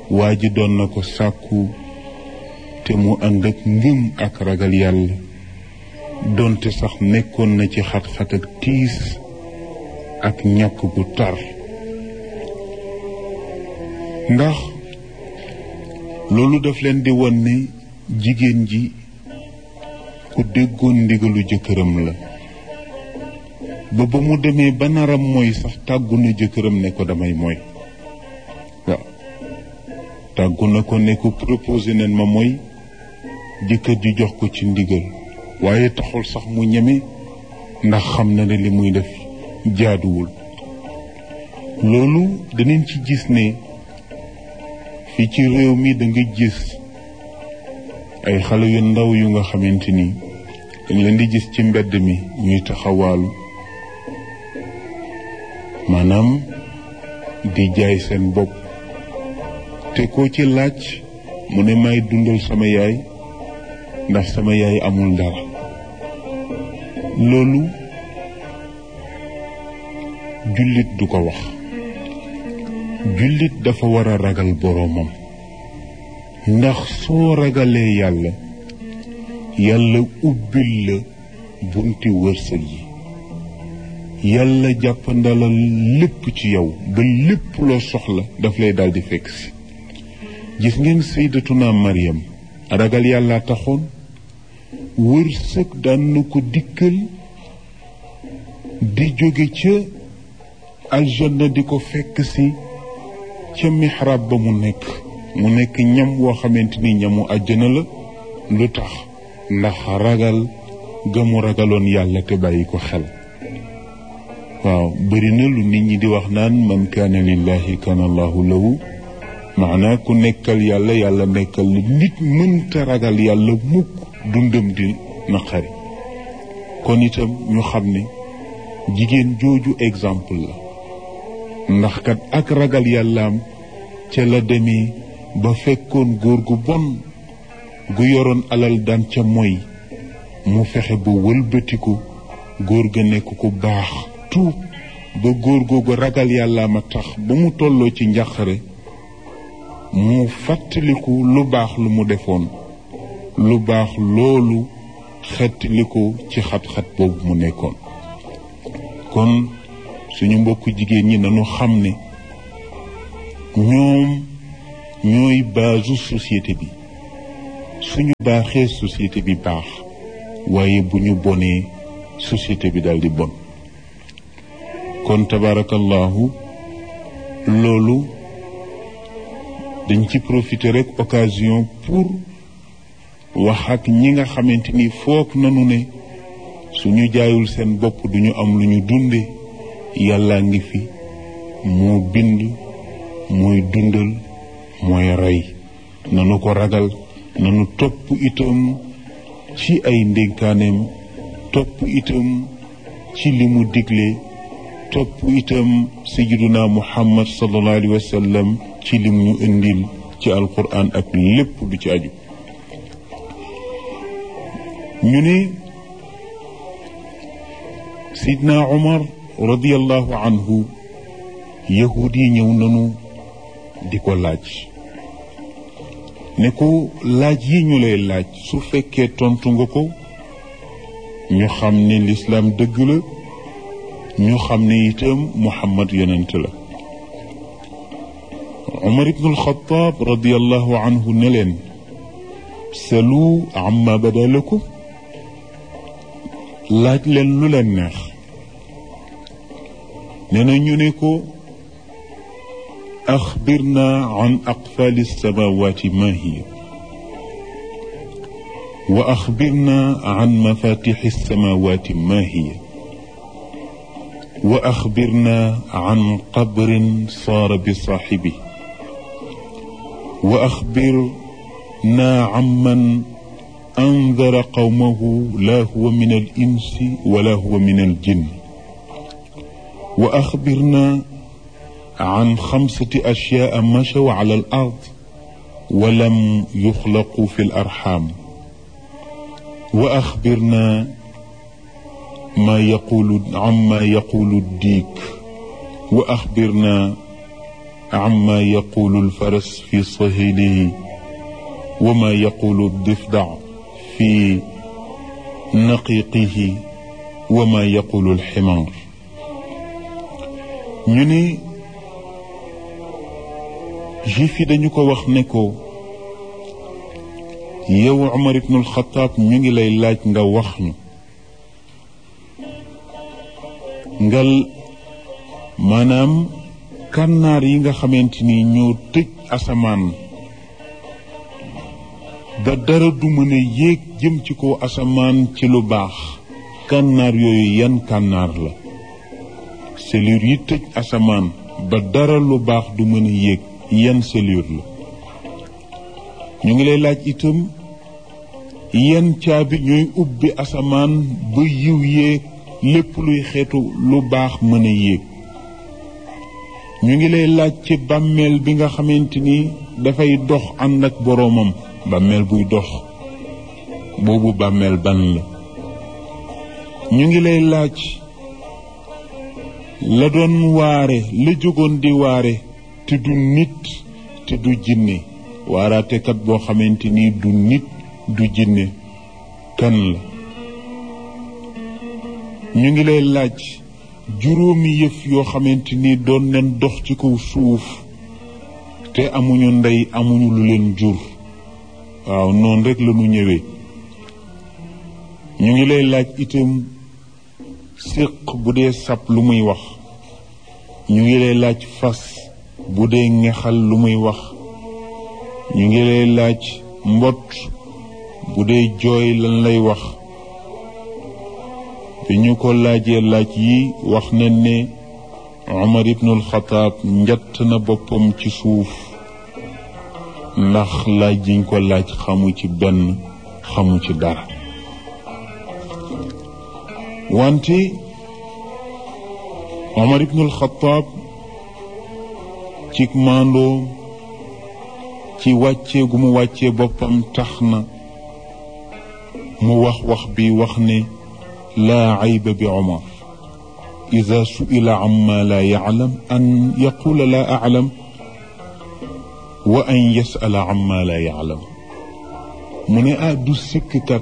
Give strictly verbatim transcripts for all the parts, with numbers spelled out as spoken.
waa ji doon na ko sàkku te mu ànd ak ngëm ak ragal yàlla donte sax nekkoon na ci xat-xat ak tiis ak ñàkk gu tar ndax loolu daf leen di won ne jigéen ji ku déggoon ndigalu jëkkëram la ba ba mu demee ba naram mooy sax tàggu na jëkkëram ne ko damay mooy waaw tàggu na ko ne ko proposé nen ma mooy jëkkër ji jox ko ci ndigal waaye taxul sax mu ñeme ndax xam na ne li muy def jaaduwul loolu danañ ci gis ne fii ci réew mi da nga gis ay xale yu ndaw yu nga xamante ni dañ leen di gis ci mbedd mi ñuy taxawaalu maanaam di jaay seen bopp te koo ci laaj mu ne may dundal sama yaay ndax sama yaay amul dara loolu jullit du ko wax jullit dafa war a ragal boroomam ndax soo ragalee yàlla yàlla ubbil la bunti wërsëg yi yàlla jàppandalal lépp ci yow ba lépp loo soxla daf lay daldi fekk si gis ngeen sayyidatuna Maryam ragal yàlla taxoon wërsëg daan na ko dikkal di jóge ca aljanna di ko fekk si ca mihrab ba mu nekk mu nekk ñam woo xamante ni ñamu àjjana la lu tax ndax ragal ga mu ragaloon yàlla te bàyyi ko xel waaw bëri na lu nit ñi di wax naan man kaana lillahi kaana allahu lahu maanaa ku nekkal yàlla yàlla nekkal la nit mënta ragal yàlla mukk dundam di naqari kon itam ñu xam ne jigéen jooju exemple la ndax kat ak ragal yàllaam ca la demee ba fekkoon góor gu bon gu yoroon alal daan ca moy mu fexe ba wëlbatiku góor ga nekk ku baax tuub ba góor googu ragal yàllaam a tax ba mu tolloo ci njàqare mu fàttaliku lu baax lu mu defoon lu baax loolu xettaliku ci xat-xat boobu mu nekkoon kon suñu mbokku jigéen ñi nañu xam ne ñoom ñooy baasu société bi suñu baaxee société bi baax waaye bu ñu bonee société bi daldi bon kon tabarakallahu loolu dañ ci profiter rek occasion pour wax ak ñi nga xamante ni foog nanu ne suñu jaayul seen bopp duñu am lu ñu dunde yàlla ngi fi moo bind mooy dundal mooy rey nanu ko ragal nanu topp itam ci ay ndénkaaneem topp itam ci li mu digle topp itam sayyiduna muhammad sallallahu alayhi wa sallam ci lim ñu indil ci alquran ak lépp du ci aju ñu ne sidna umar radiyallahu anhu yahud yi ñëw nanu di ko laaj ne ko laaj yi ñu lay laaj su fekkee tontu nga ko ñu xam ne lislaam dëgg la ñu xam ne itam muhammad yonent la umar ibn al-Khattab radiyallahu anhu ne leen salu amma bada lakum laaj leen lu leen neex nee na ñu ne ko axbirna an aqfali samawati ma hiya wa axbirna an mafatixi samawati ma hiya wa axbirna an qabrin saara bi saaxibi wa axbirna amman andara qawmahu la huwa min al insi wala huwa min al jinn wa axbirna an xamsati ashyaa machaw ala al ard wa lam yuxlaqu fi l arxam wa axbirna ma yaqulu amma yaqulu diik wa axbirna amma yaqulu alfaras fi sahilihi wa ma yaqulu difda fi naqiqihi wa ma yaqulu alximaar. ñu ne juif yi dañu ko wax ne ko yow Umar ibnul Xataab ñu ngi lay laaj nga wax ñu ngal maanaam kànnaar yi nga xamante ni ñoo tëj asamaan ba dara du mën a yéeg jëm ci kaw asamaan ci lu baax, kànnaar yooyu yan kànnaar la? cellule yi tëj asamaan ba dara lu baax du mën a yéeg yan cellule la? ñu ngi lay laaj itam yan caabi ñooy ubbi asamaan ba yiw yéeg lépp luy xeetu lu baax mën a yéeg? ñu ngi lay laaj ci bàmmeel bi nga xamante ni dafay dox ànd ak boroomam, bàmmeel buy dox boobu bàmmeel ban la? ñu ngi lay laaj la doon waare, la jógoon di waare te du nit te du jinne, waaraatekat boo xamante ni du nit du jinne, kan la? ñu ngi lay laaj juróomi yëf yoo xamante ni doon leen dox ci kaw suuf te amuñu ndey amuñu lu leen jur, waaw noonu rek la ñu ñëwee. ñu ngi lay laaj itam séq bu dee sab lu muy wax, ñu ngi lay laaj fas bu dee ngexal lu muy wax, ñu ngi lay laaj mbott bu dee jooy lan lay wax. bi ñu ko laajee laaj yi wax nañ ne Umar ibnul Xataab njatt na boppam ci suuf ndax laaj yiñ ko laaj xamu ci benn, xamu ci dara. wante Umar ibnul Xataab ci maandoo ci wàccee gu mu wàccee boppam tax na mu wax wax bi wax ne laa ayba bi Umar ida su'ila amma la ya'lam an yaqula la a'lam wa an yas'ala amma la ya'lam. mu ne ah du sikkat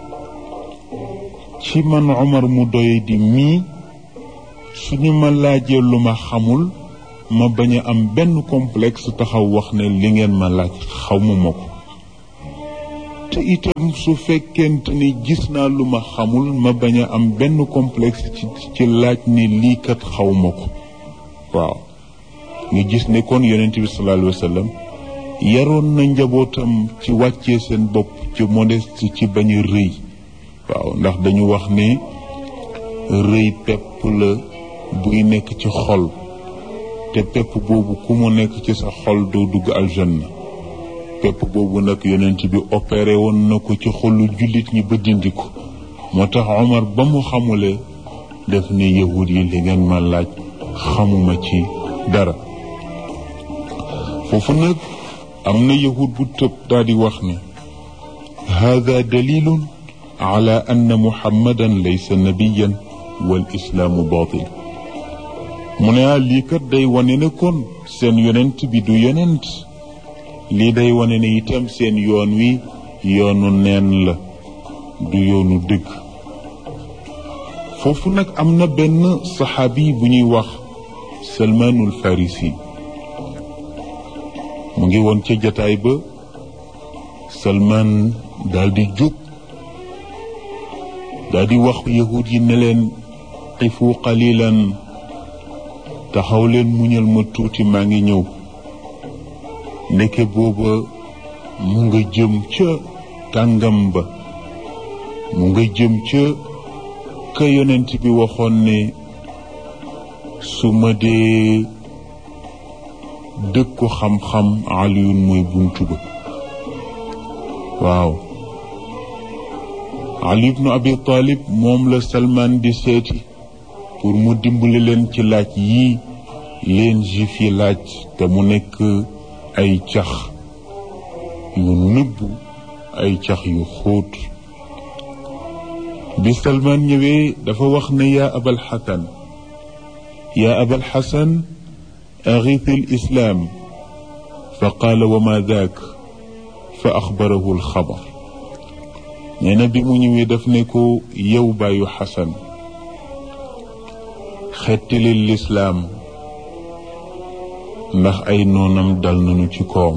ci man Umar mu doy di mii suñu ma laajee lu ma xamul ma bañ a am benn complexe taxaw wax ne li ngeen ma laaj xamuma ko, te itam su fekkente ni gis naa lu ma xamul ma bañ a am benn complexe ci ci laaj ni lii kat xawma ko. waaw nga gis ne kon yonent bi sallallahu alayhi wa sallam yaroon na njabootam ci wàccee seen bopp ci modeste, ci bañ a rëy. waaw ndax dañu wax ne rëy pepp la buy nekk ci xol, te pepp boobu ku mu nekk ci sa xol doo dugg aljanna. pepp boobu nag yonent bi opéré woon na ko ci xolu jullit ñi ba dindi ko. moo tax Omar ba mu xamulee def ne yahud yi li ngeen ma laaj xamuma ci dara. foofu nag am na yahud bu tëb daal di wax ne hada dalilun ala anna muhammadan laysa nabiyan wal islaamu baatil. mu ne ah lii kat day wane ne kon seen yonent bi du yonent, lii day wane ne itam seen yoon wi yoonu neen la, du yoonu dëgg. foofu nag am na benn saxaabi bu ñuy wax Salmaanul Farisi, mu ngi woon ca jataay ba. Salmaan daal di jóg daal di wax yahud yi ne leen qifu qalilan, taxaw leen muñal ma tuuti maa ngi ñëw. ndeke booba mu nga jëm ca kàngam ba, mu nga jëm ca ka yonent bi waxoon ne su ma dee dëkku xam-xam Aliyun mooy buntu ba. waaw Ali ibnu Abi Talib moom la Salmaan di seeti pour mu dimbali leen ci laaj yii leen juif yi laaj, te mu nekk ay cax yu nëbbu, ay cax yu xóot. bi Salmaan ñëwee dafa wax ne yaa abal xasan yaa abal xasan أغث الإسلام فقال وما ذاك فأخبره الخبر. nee na bi mu ñëwee daf ne ko yow bàyyu xasan xettali lislaam ndax ay noonam dal nañu ci kawam.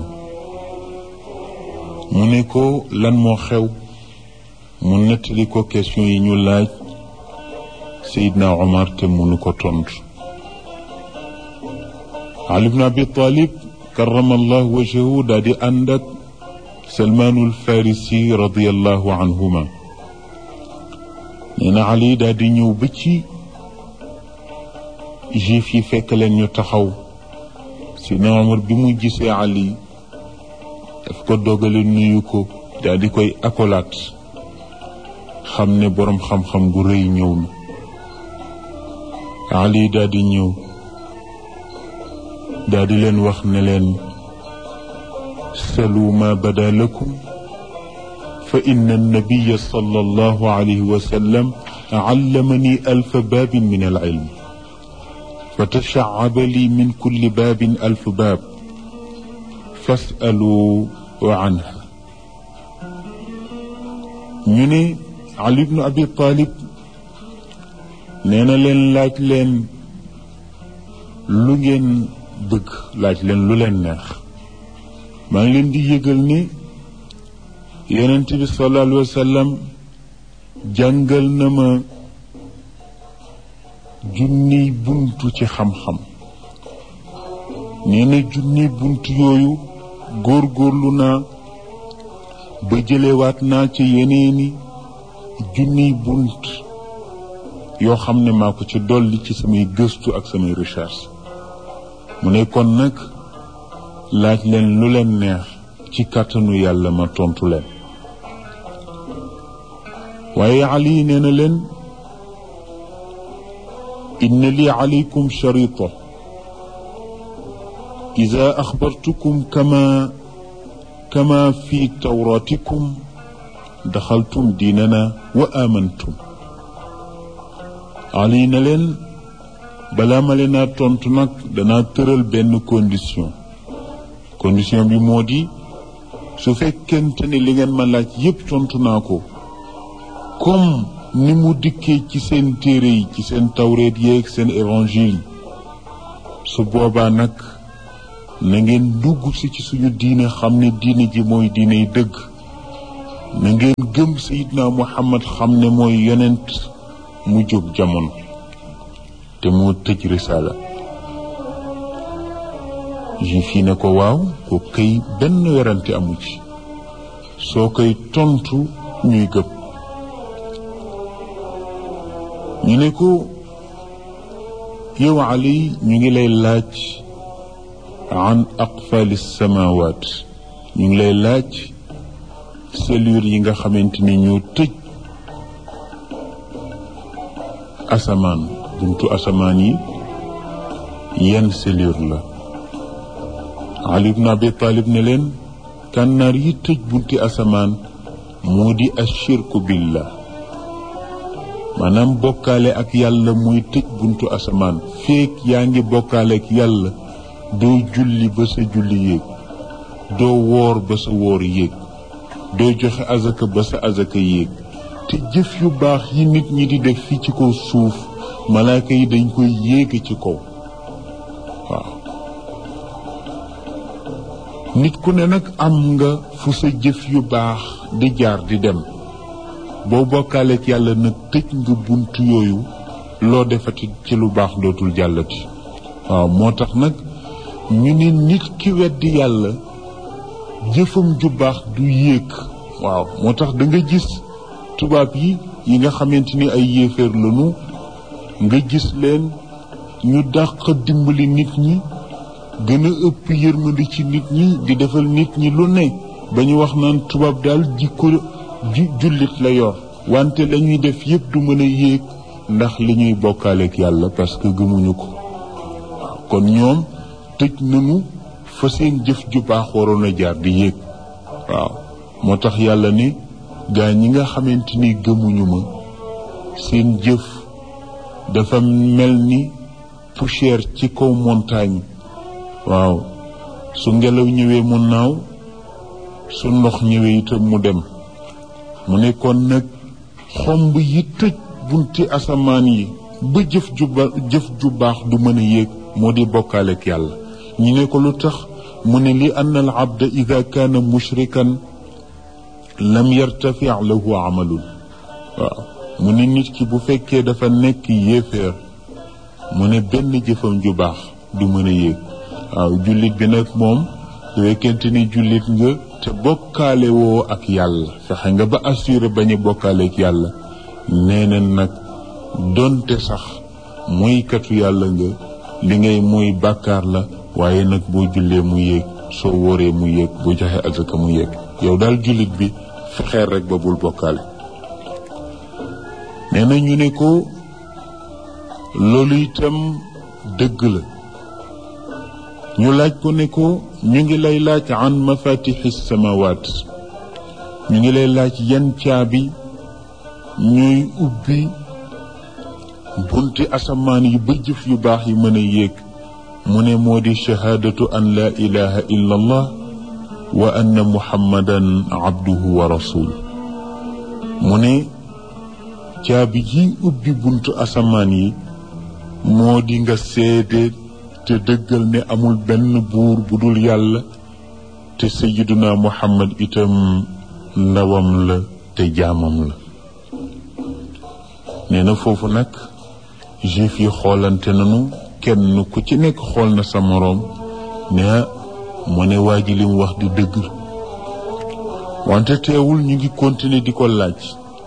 mu ne ko lan moo xew mu nettali ko question yi ñu laaj Seydina Omar te mënu ko tontu. Ali ibn Abi Talib karamallahu wajhahu daa di ànd ak Salmaanul Farisi radiyallahu anhuma. nee na Ali daa di ñëw ba ci juif yi fekk leen ñu taxaw. Seydina Omar bi mu gisee Ali daf ko dogale nuyu ko daa di koy akolaat xam ne boroom xam-xam bu rëy ñëw na. Ali daa di ñëw daa di leen wax ne leen salu ma bada lakum fa inna annabiya sallallahu alayhi wa sallam allamani alfa baabin min al-ilm fa tasha'aba li min kulli baabin alfa baab fasalu anha. ñu ne Ali ibn Abi Talib nee na leen laaj leen lu ngeen bëgg laaj leen lu leen neex. maa ngi leen di yëgal ni yonent bi sallallahu alayhi wa sallam jàngal na ma junniy buntu ci xam-xam. nee na junniy buntu yooyu góorgóorlu naa ba jëlewaat naa ci yeneeni junniy bunt yoo xam ne maa ko ci dolli ci samay gëstu ak samay recherche. mu ne kon nag laaj leen lu leen neex ci kàttanu yàlla ma tontu leen. waaye Ali nee na leen inna li alaykum sharita ida axbartukum kama kama fi tawratikum daxaltum diinana wa amantum. Ali na leen balaa ma leen a tontu nag danaa tëral benn condition. condition bi moo di su fekkente ne li ngeen ma laaj yépp tontu naa ko comme ni mu dikkee ci seen téere yi ci seen tawreet yeeg seen évangile su boobaa nag na ngeen dugg si ci suñu diine xam ne diine ji mooy diiney dëgg. na ngeen gëm Seydina Muhammad xam ne mooy yonent mu jóg jamono te moo tëj risaala. juif yi ne ko waaw ko kay benn werante amu ci soo koy tontu ñuy gëm. ñu ne ko yow Ali ñu ngi lay laaj an aqfali samawaat ñu ngi lay laaj cellule yi nga xamante ni ñoo tëj asamaan buntu asamaan yi yan cellule la. Ali ibn Abi Talib ne leen kànnaar yi tëj bunti asamaan moo di ashirku billah maanaam bokkaale ak yàlla muy tëj buntu asamaan. feek yaa ngi bokkaale ak yàlla doo julli ba sa julli yéeg doo woor ba sa woor yéeg doo joxe azaka ba sa azaka yéeg te jëf yu baax yi nit ñi di def fii ci kaw suuf malaaka yi dañ koy yéege ci kaw. waaw nit ku ne nag am nga fu sa jëf yu baax di jaar di dem boo bokkaaleek yàlla nag tëj nga bunt yooyu loo defati ci lu baax dootul jàllati. waaw moo tax nag ñu ne nit ki weddi yàlla jëfam ju baax du yéeg. waaw moo tax da nga gis tubaab yi yi nga xamante ni ay yéeféer lañu nga gis leen ñu dàq dimbali nit ñi gën a ëpp yërmandi ci nit ñi di defal nit ñi lu ne ba ñu wax naan tubaab daal jikko jullit la yor wante lañuy def yépp du mën a yéeg ndax li ñuy bokkaaleek yàlla parce que gëmuñu ko. waaw kon ñoom tëj nañu fa seen jëf ju baax waroon a jaar di yéeg. waaw moo tax yàlla ne gaa ñi nga xamante ni gëmuñu ma seen jëf dafa mel ni poussière ci kaw montagne waaw su ngelaw ñëwee mu naaw su ndox ñëwee itam mu dem mu ne kon nag xomb yi tëj bunti asamaan yi ba jëf ju ba jëf ju baax du mën a yéeg moo di bokkaaleek yàlla ñu ne ko lu tax mu ne li anna al abda ida kaana mushrikan lam yartafi lahu amalun waaw mu ne nit ki bu fekkee dafa nekk yéeféer mu ne benn jëfam ju baax du mën a yéeg waaw jullit bi nag moom su fekkente ni jullit nga te bokkaale woo ak yàlla fexe nga ba assuré bañ a bokkaale ak yàlla nee na nag donte sax moykatu yàlla nga li ngay mooy bàkkaar la waaye nag boo jullee mu yéeg soo wóoree mu yéeg boo joxe azaka mu yéeg yow daal jullit bi fexeer rek ba bul bokkaale nee na ñu ne ko loolu itam dëgg la ñu laaj ko ne ko ñu ngi lay laaj an mafatixi samawaat ñu ngi lay laaj yan caabi ñooy ubbi bunti asamaan yi ba jëf yu baax yi mën a yéeg mu ne moo di shahaadatu an laa ilaha illa allah wa anna muhammadan abduhu wa rasul mu ne caabi ji ubbi buntu asamaan yi moo di nga seede te dëggal ne amul benn buur bu dul yàlla te sayyiduna muhammad itam ndawam la te jaamam la nee na foofu nag juif yi xoolante nanu kenn ku ci nekk xool na sa moroom ne mu ne waa ji li mu wax di dëgg wante teewul ñu ngi continuer di ko laaj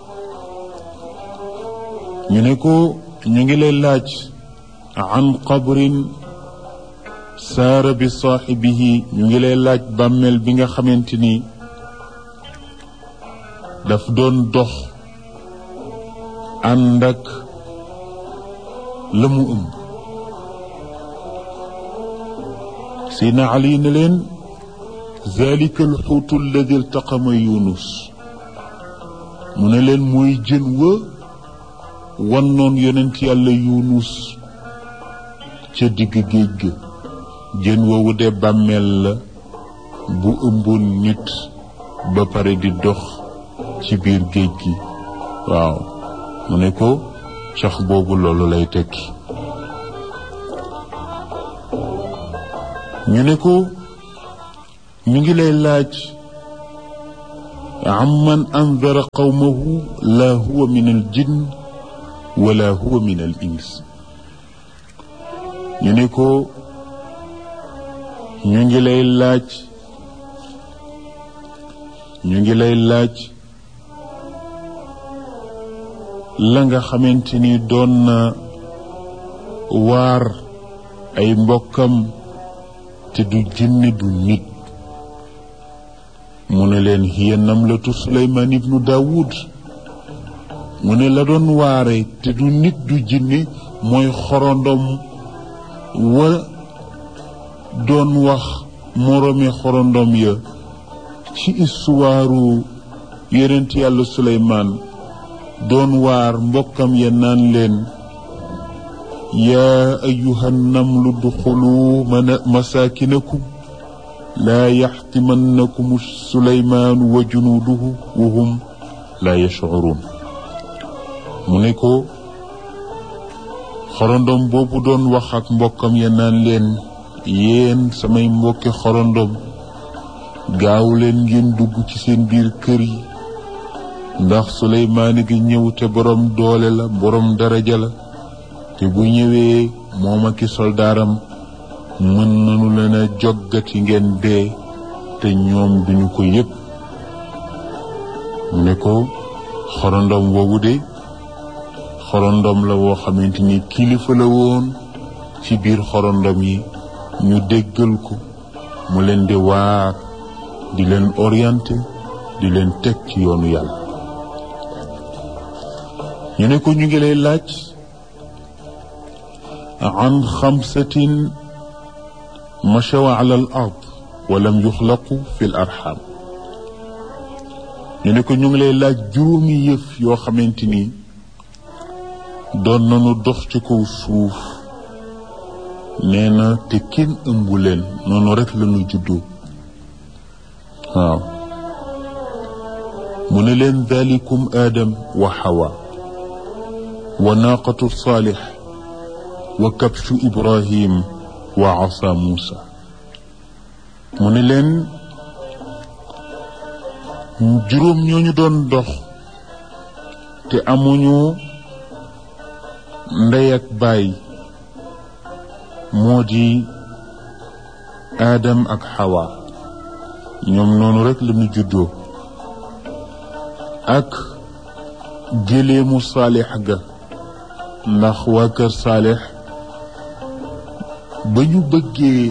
ñu ne ko ñu ngi lay laaj an qabrin saara bi saaxibihi ñu ngi lay laaj bàmmeel bi nga xamante ni daf doon dox ànd ak la mu ëmb Seydina Ali ne leen zalika alxuutu alladi iltaqama yunus mu ne leen mooy jën wa wannoon yonent yàlla yunus ca digg géej ga jën woowu de bàmmeel la bu ëmboon nit ba pare di dox ci biir géej gi waaw mu ne ko cax boobu loolu lay tekki ñu ne ko ñu ngi lay laaj amman andara qawmahu la huwa min al jinn wala huwa min al ins ñu ne ko ñu ngi lay laaj ñu ngi lay laaj la nga xamante ni doon na waar ay mbokkam te du jinne du nit mu ne leen hiya namlatu suleymaan ibnu daawud mu ne la doon waare te du nit du jinne mooy xorondom wa doon wax moroomi xorondom ya ci istuwaaru yonent yàlla suleymaan doon waar mbokkam ya naan leen yaa ayyuhan namlu duxulu masaakinakum laa yaxtimannakum suleymaanu wa junuuduhu wa hum laa yashcuruun mu ne ko xorondom boobu doon wax ak mbokkam ya naan leen yéen samay mbokki xorondom gaaw leen ngeen dugg ci seen biir kër yi ndax suleymaan gi ñëw te borom doole la borom daraja la te bu ñëwee moom ak i soldaaram mën nañu leen a joggati ngeen dee te ñoom duñu ko yëg mu ne ko xorondom boobu de xorondom la woo xamante ni kilifa la woon ci biir xorondom yi ñu déggal ko mu leen di waar di leen orienté di leen teg ci yoonu yàlla ñu ne ko ñu ngi lay laaj an xamsatin machaw ala al ard wa lam yuxlaqu fi l arxam ñu ne ko ñu ngi lay laaj juróomi yëf yoo xamante ni doon nañu dox ci kaw suuf nee na te kenn ëmbu leen noonu rek la ñu juddoo waaw mu ne leen dalikum aadam wa xawa wa naaqatu saalix wa kabshu ibrahim wa asa muusa mu ne leen juróom ñooñu doon dox te amuñu ndey ak baay moo di aadam ak xawa ñoom noonu rek la ñu juddoo ak géléemu saalix ga ndax waa kër saalix ba ñu bëggee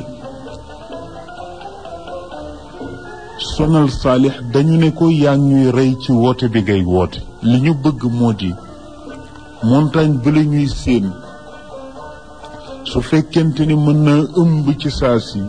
sonal saalix dañu ne ko yaa ngi ñuy rey ci woote bi ngay woote li ñu bëgg moo di montagne bi la ñuy séen su fekkente ni mën na ëmb ci saa si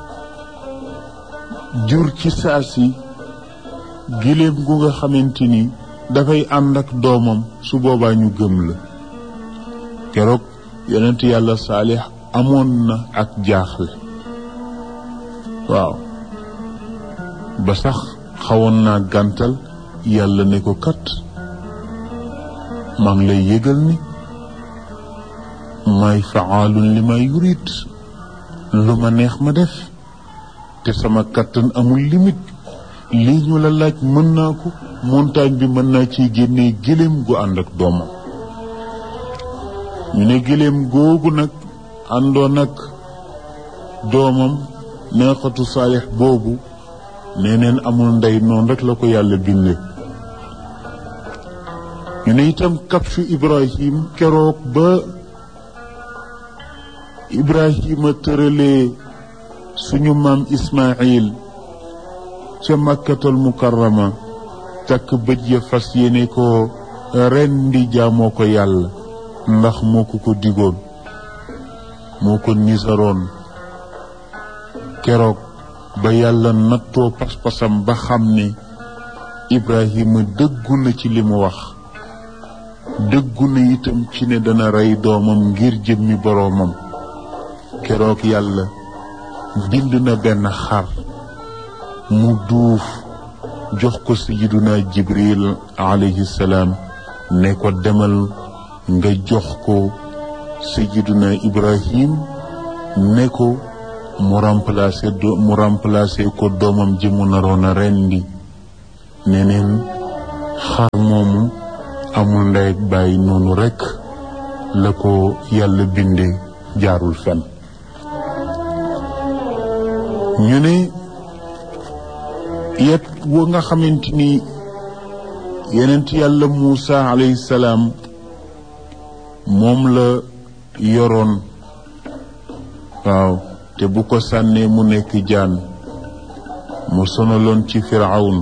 jur ci saa si giléem gu nga xamante ni dafay ànd ak doomam su boobaa ñu gëm la keroog yonent yàlla saalix amoon na ak jaaxle waaw ba sax xawoon naa gàntal yàlla ne ko kat maa ngi lay yëgal ni may faalun li may yurit lu ma neex ma def te sama kattan amul limite lii ñu la laaj mën naa ko montagne bi mën naa ciy génnee gëléem gu ànd ak doomam ñu ne gëléem googu nag àndoon ak doomam neexatu saalix boobu nee neen amul ndey noonu rek la ko yàlla bindee ñu ne itam kabsu ibrahim keroog ba ibrahima tëralee suñu maam ismail ca makkatal mukarrama takk bët ya fas yéene ko ren di jaamoo ko yàlla ndax moo ko ko digoon moo ko nisaroon keroog ba yàlla nattoo pas-pasam ba xam ne ibrahima dëggu na ci li mu wax dëggu na itam ci ne dana rey doomam ngir jëmmi boroomam keroog yàlla bind na benn xar mu duuf jox ko sayiduna jibril alayhi salaam ne ko demal nga jox ko sayiduna ibrahim ne ko mu remplacer do mu remplacer ko doomam ji mu naroon a rendi neneen xar moomu amul ndey ak bàyyi noonu rekk la ko yàlla binde jaarul fen ñu ne yet wa nga xamante ni yenent yàlla Muusa alayhi salaam moom la yoroon waaw te bu ko sànnee mu nekk jaan mu sonaloon ci Firawun